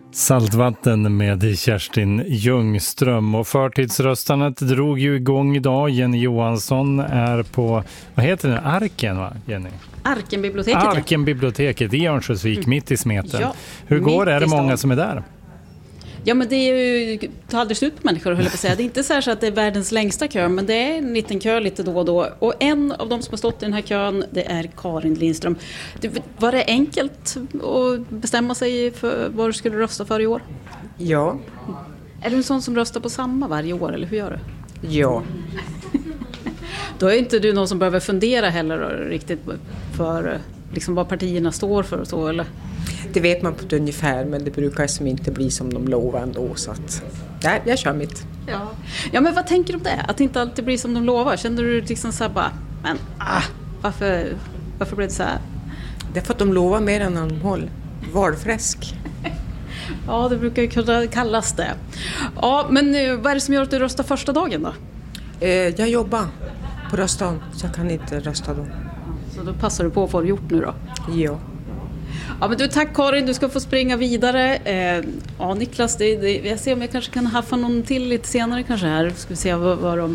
Saltvatten med Kerstin Ljungström, och förtidsröstandet drog ju igång idag. Jenny Johansson är på, vad heter det, Arken, va Jenny? Arkenbiblioteket. Arkenbiblioteket i Örnsköldsvik, mitt i smeten. Ja, hur går det? Är det många som är där? Ja, men det är ju, tar aldrig slut på människor, höll jag på att säga. Det är inte så att det är världens längsta kö, men det är en liten kö lite då och då. Och en av de som har stått i den här kön, det är Karin Lindström. Var det enkelt att bestämma sig för vad du skulle rösta för i år? Ja. Är du en sån som röstar på samma varje år, eller hur gör du? Ja. Då är inte du någon som behöver fundera heller riktigt för liksom vad partierna står för och så, eller? Det vet man på ett ungefär, men det brukar som inte bli som de lovar ändå, så att nej, jag kör mitt. Ja, men vad tänker du om det? Att det inte alltid blir som de lovar? Känner du liksom så här bara, men varför blev det så här? Det är för att de lovar mer än de håller. Valfläsk. Ja, det brukar ju kunna kallas det. Ja, men vad är det som gör att du röstar första dagen då? Jag jobbar på röstdagen, så jag kan inte rösta då. Så då passar du på att få det gjort nu då? Ja. Ja, men du, tack Karin, du ska få springa vidare. Niklas, jag ser om jag kanske kan haffa någon till lite senare kanske här. Ska vi se vad de...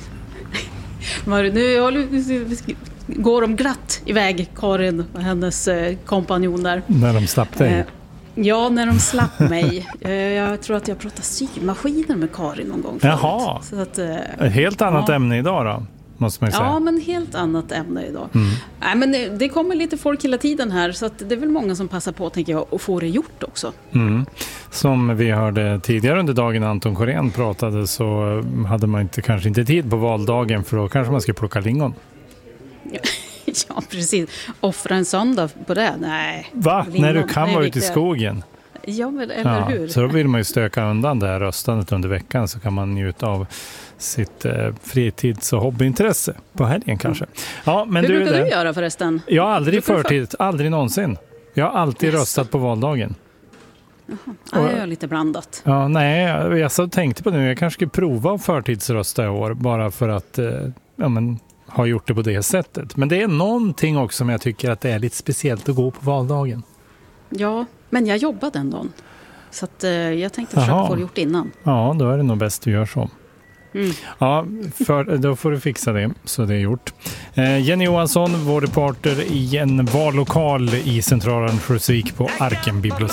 Nu går de glatt iväg, Karin och hennes kompanjon där. När de slapp dig? Ja, när de slapp mig. Jag tror att jag pratade symaskiner med Karin någon gång förut. Jaha, så att, ett helt annat ämne idag då? Måste man säga. Ja, men helt annat ämne idag. Nej, men det kommer lite folk hela tiden här, så att det är väl många som passar på, tänker jag, och får det gjort också. Som vi hörde tidigare under dagen när Anton Korén pratade, så hade man kanske inte tid på valdagen, för då kanske man ska plocka lingon. Ja, precis. Offra en söndag på det? Nej. Va? När du kan vara ute i skogen? Ja, men eller hur? Så då vill man ju stöka undan det här röstandet under veckan, så kan man njuta av sitt fritids- och hobbyintresse på helgen kanske. Ja, men hur brukar du göra förresten? Jag har aldrig någonsin. Jag har alltid röstat på valdagen. Jaha. Ja, jag är lite blandat. Ja, nej, jag så tänkte på det nu. Jag kanske skulle prova att förtidsrösta i år, bara för att ha gjort det på det sättet. Men det är någonting också som jag tycker att det är lite speciellt att gå på valdagen. Ja, men jag jobbar den dagen. Så att, jag tänkte försöka få det gjort innan. Ja, då är det nog bäst du gör så. Ja, då får du fixa det, så det är gjort. Jenny Johansson, vår reporter i en vallokal i centrala Örnsköldsvik på Arkenbiblioteket.